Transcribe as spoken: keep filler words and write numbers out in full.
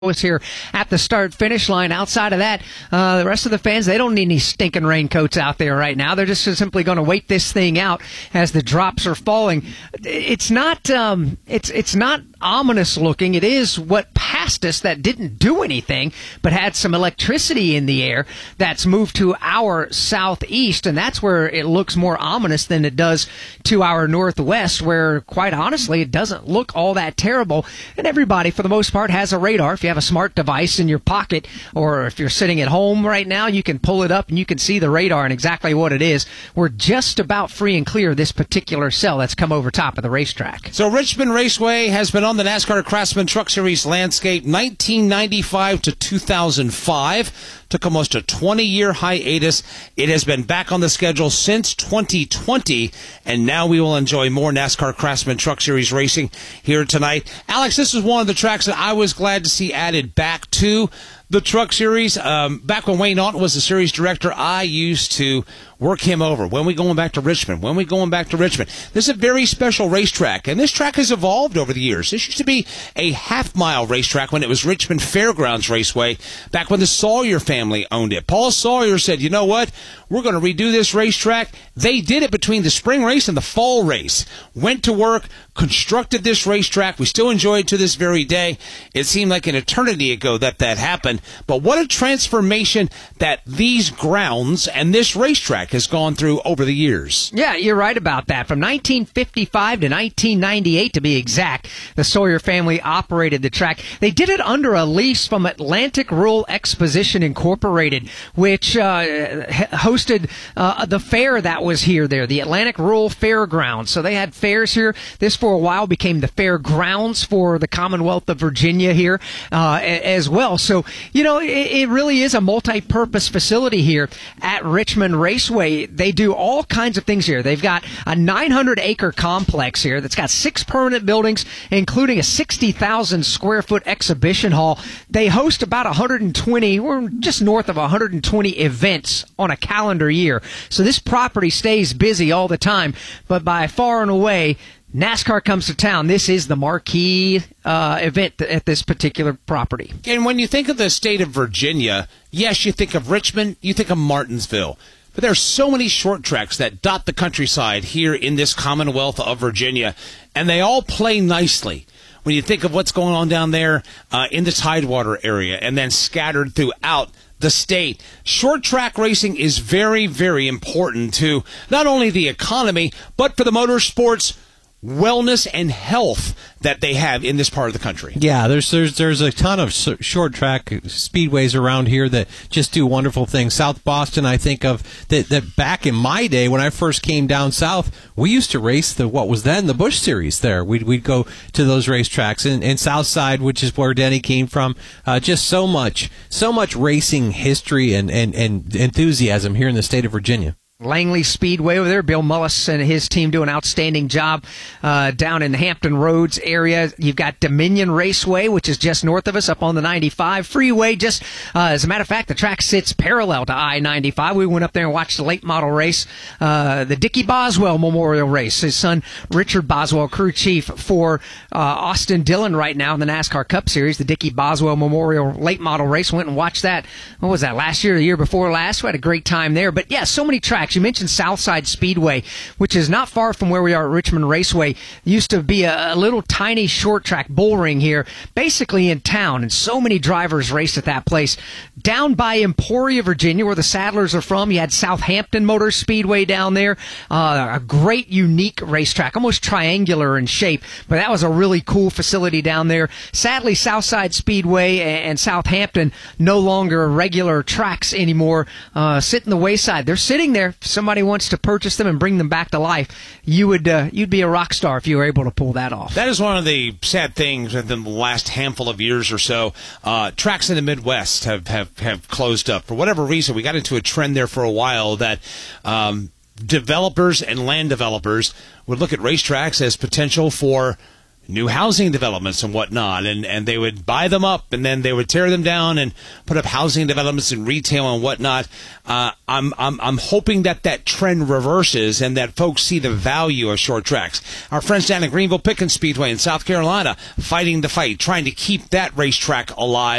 was here at the start finish line. Outside of that, uh, the rest of the fans, they don't need any stinking raincoats out there right now. They're just simply going to wait this thing out as the drops are falling. It's not, um, it's, it's not ominous looking. It is what passed us that didn't do anything, but had some electricity in the air that's moved to our southeast, and that's where it looks more ominous than it does to our northwest, where, quite honestly, it doesn't look all that terrible. And everybody, for the most part, has a radar. If you have a smart device in your pocket, or if you're sitting at home right now, you can pull it up and you can see the radar and exactly what it is. We're just about free and clear of this particular cell that's come over top of the racetrack. So Richmond Raceway has been on the NASCAR Craftsman Truck Series landscape nineteen ninety-five to two thousand five. Took almost a twenty-year hiatus. It has been back on the schedule since twenty twenty, and now we will enjoy more NASCAR Craftsman Truck Series racing here tonight. Alex, this is one of the tracks that I was glad to see added back to the Truck Series. Um, back when Wayne Naughton was the series director, I used to work him over. When we going back to Richmond? When we going back to Richmond? This is a very special racetrack, and this track has evolved over the years. This used to be a half-mile racetrack when it was Richmond Fairgrounds Raceway, back when the Sawyer family owned it. Paul Sawyer said, you know what? We're going to redo this racetrack. They did it between the spring race and the fall race. Went to work, constructed this racetrack. We still enjoy it to this very day. It seemed like an eternity ago that that happened. But what a transformation that these grounds and this racetrack has gone through over the years. Yeah, you're right about that. From nineteen fifty-five to nineteen ninety-eight, to be exact, the Sawyer family operated the track. They did it under a lease from Atlantic Rural Exposition Incorporated, which uh, hosted uh, the fair that was here there, the Atlantic Rural Fairgrounds. So they had fairs here. This, for a while, became the fairgrounds for the Commonwealth of Virginia here uh, as well. So, you know, it, it really is a multi-purpose facility here at Richmond Raceway. They do all kinds of things here. They've got a nine hundred acre complex here that's got six permanent buildings, including a sixty thousand square foot exhibition hall. They host about one hundred twenty, or just north of one hundred twenty events on a calendar year. So this property stays busy all the time, but by far and away, NASCAR comes to town. This is the marquee uh, event at this particular property. And when you think of the state of Virginia, yes, you think of Richmond, you think of Martinsville. But there are so many short tracks that dot the countryside here in this Commonwealth of Virginia, and they all play nicely. When you think of what's going on down there uh, in the Tidewater area and then scattered throughout the state, short track racing is very, very important to not only the economy, but for the motorsports wellness and health that they have in this part of the country. Yeah, there's there's there's a ton of short track speedways around here that just do wonderful things. South Boston, I think of that, that back in my day when I first came down south, we used to race the what was then the Busch Series there. We'd we'd go to those racetracks. And, and South Side, which is where Denny came from, uh, just so much so much racing history and, and, and enthusiasm here in the state of Virginia. Langley Speedway over there. Bill Mullis and his team do an outstanding job uh, down in the Hampton Roads area. You've got Dominion Raceway, which is just north of us up on the ninety-five freeway. Just uh, as a matter of fact, the track sits parallel to I ninety-five. We went up there and watched the late model race, uh, the Dickie Boswell Memorial Race. His son, Richard Boswell, crew chief for uh, Austin Dillon right now in the NASCAR Cup Series. The Dickie Boswell Memorial late model race. Went and watched that. What was that, last year or the year before last? We had a great time there. But yeah, so many tracks. You mentioned Southside Speedway, which is not far from where we are at Richmond Raceway. Used to be a, a little tiny short track bull ring here, basically in town, and so many drivers raced at that place. Down by Emporia, Virginia, where the Sadlers are from, you had Southampton Motor Speedway down there. Uh, a great, unique racetrack, almost triangular in shape, but that was a really cool facility down there. Sadly, Southside Speedway and Southampton no longer regular tracks anymore, uh, sit in the wayside. They're sitting there. Somebody wants to purchase them and bring them back to life, you would uh, you'd be a rock star if you were able to pull that off. That is one of the sad things within the last handful of years or so. Uh, tracks in the Midwest have, have, have closed up. For whatever reason, we got into a trend there for a while that um, developers and land developers would look at racetracks as potential for new housing developments and whatnot, and, and they would buy them up, and then they would tear them down and put up housing developments and retail and whatnot. Uh, I'm, I'm, I'm hoping that that trend reverses and that folks see the value of short tracks. Our friends down at Greenville Pickens Speedway in South Carolina fighting the fight, trying to keep that racetrack alive.